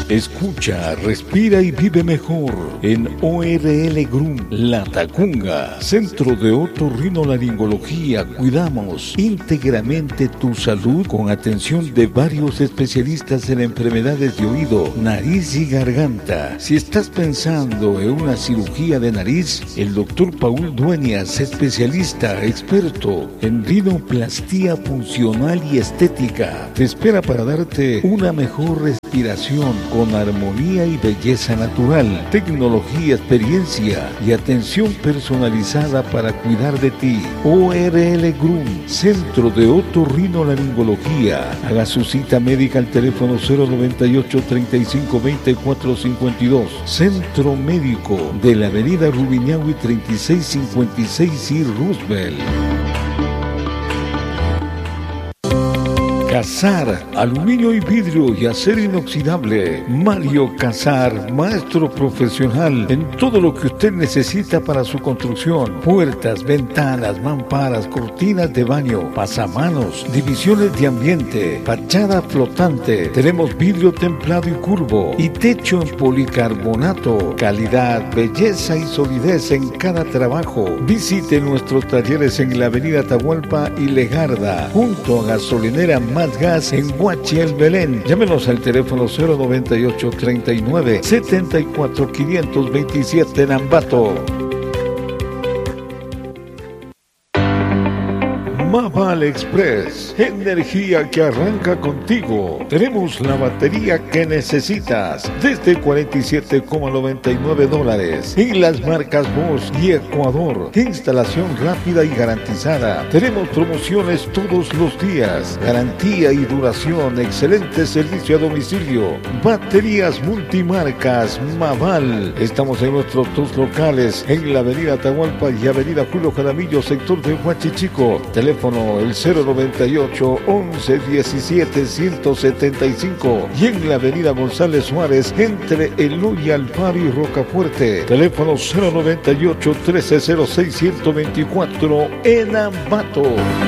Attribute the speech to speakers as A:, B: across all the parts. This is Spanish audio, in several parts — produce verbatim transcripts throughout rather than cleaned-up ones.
A: Escucha, respira y vive mejor en O R L Groom La Tacunga, Centro de Otorrinolaringología. Cuidamos íntegramente tu salud con atención de varios especialistas en enfermedades de oído, nariz y garganta. Si estás pensando en una cirugía de nariz, el doctor Paul Dueñas, especialista experto en rinoplastía funcional y estética, te espera para darte una mejor respiración con armonía y belleza natural, tecnología, experiencia y atención personalizada para cuidar de ti. O R L Groom, Centro de Otorrinolaringología. Haga su cita médica al teléfono cero noventa y ocho, treinta y cinco, veinticuatro cincuenta y dos. Centro Médico de la avenida Rubiñahui treinta y seis cincuenta y seis y Roosevelt. Casar, aluminio y vidrio y acero inoxidable. Mario Casar, maestro profesional en todo lo que usted necesita para su construcción. Puertas, ventanas, mamparas, cortinas de baño, pasamanos, divisiones de ambiente, fachada flotante. Tenemos vidrio templado y curvo y techo en policarbonato. Calidad, belleza y solidez en cada trabajo. Visite nuestros talleres en la avenida Atahualpa y Legarda, junto a Gasolinera Más Gas en Huachi, El Belén. Llámenos al teléfono cero noventa y ocho, treinta y nueve, setenta y cuatro, quinientos veintisiete en Ambato. Maval Express, energía que arranca contigo. Tenemos la batería que necesitas desde cuarenta y siete coma noventa y nueve dólares en las marcas Bosch y Ecuador. Instalación rápida y garantizada. Tenemos promociones todos los días. Garantía y duración. Excelente servicio a domicilio. Baterías multimarcas Maval. Estamos en nuestros dos locales en la avenida Atahualpa y avenida Julio Jaramillo, sector de Huachichico. Teléfono el cero noventa y ocho, once, diecisiete, ciento setenta y cinco y en la avenida González Suárez entre Eloy Alfaro y Rocafuerte. Teléfono cero noventa y ocho, trece cero seis, ciento veinticuatro en Ambato.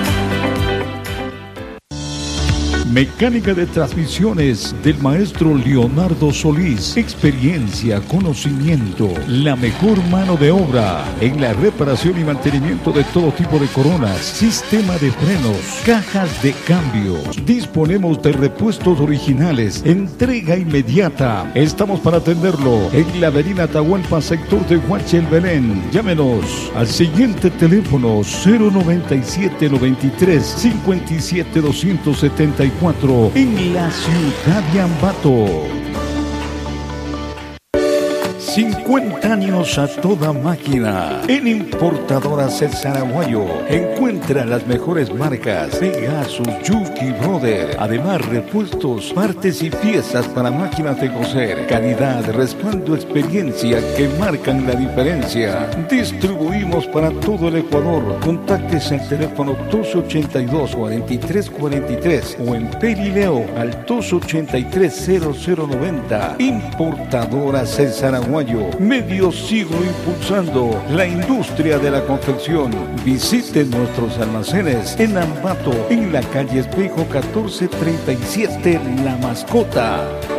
A: Mecánica de transmisiones del maestro Leonardo Solís. Experiencia, conocimiento, la mejor mano de obra en la reparación y mantenimiento de todo tipo de coronas, sistema de frenos, cajas de cambio. Disponemos de repuestos originales, entrega inmediata. Estamos para atenderlo en la avenida Atahualpa, sector de Huachi, El Belén. Llámenos al siguiente teléfono cero noventa y siete, noventa y tres, cincuenta y siete, doscientos setenta y cuatro en la ciudad de Ambato. cincuenta años a toda máquina. En Importadoras El Zaraguayo encuentra las mejores marcas: Pegasus, Yuki Brother. Además, repuestos, partes y piezas para máquinas de coser. Calidad, respaldo, experiencia que marcan la diferencia. Distribuimos para todo el Ecuador. Contáctese al teléfono dos ochenta y dos, cuarenta y tres cuarenta y tres o en Perileo al dos ochenta y tres, cero cero noventa. Importadoras El Zaraguayo. Medio siglo impulsando la industria de la confección. Visite nuestros almacenes en Ambato, en la calle Espejo catorce treinta y siete, La Mascota.